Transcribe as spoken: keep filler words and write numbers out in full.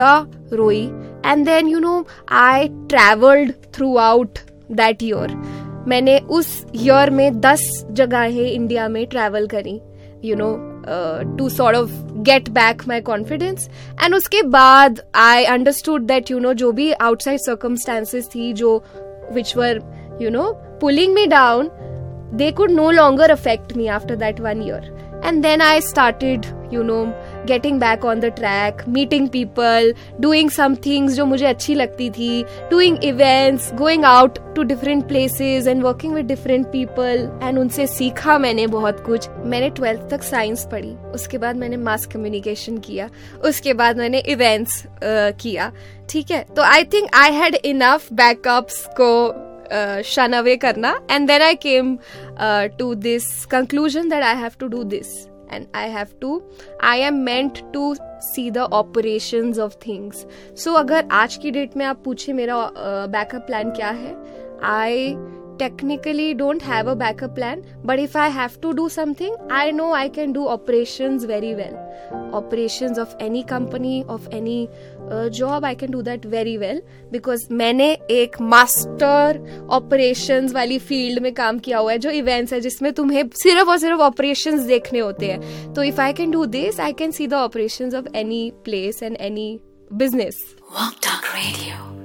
रोई. And then you know I travelled through out that year. मैंने उस year में दस जगहें इंडिया में ट्रैवल करी, you know, to sort of get back my confidence. And उसके बाद I understood that you know जो भी आउटसाइड सर्कमस्टांसेस थी जो विच were you know pulling me down, they could no longer affect me after that one year. And then I started, you know, getting back on the track, meeting people, doing some things जो मुझे अच्छी लगती थी, doing events, going out to different places and working with different people. And उनसे सीखा मैंने बहुत कुछ. मैंने ट्वेल्थ तक साइंस पढ़ी, उसके बाद मैंने मास कम्युनिकेशन किया, उसके बाद मैंने इवेंट्स uh, किया. ठीक है, तो I think I had enough backups को Uh, shun away karna, and then I came uh, to this conclusion that I have to do this and I have to I am meant to see the operations of things. So अगर आज की date में आप पूछे मेरा backup plan क्या है, I technically don't have a backup plan, but if I have to do something, I know I can do operations very well. Operations of any company, of any uh, job, I can do that very well because मैंने एक master operations वाली field में काम किया हुआ है जो events है जिसमें तुम्हें सिर्फ और सिर्फ operations देखने होते हैं. तो if I can do this, I can see the operations of any place and any business. Walk Talk Radio.